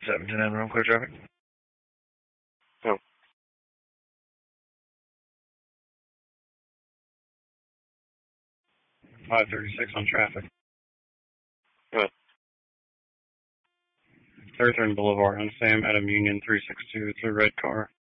710 room clear traffic. Oh. .536 on traffic. What? 33rd Boulevard on Sam Adam Union 362. It's a red car.